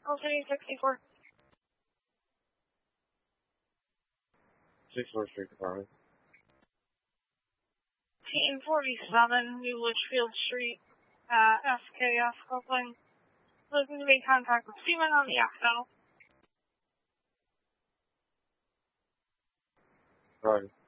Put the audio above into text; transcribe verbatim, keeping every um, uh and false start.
City sixty-four. sixty-fourth Street Department. Team forty-seven, New Litchfield Street, uh, S K S Coupling. Looking to make contact with Seaman on the X L. Right.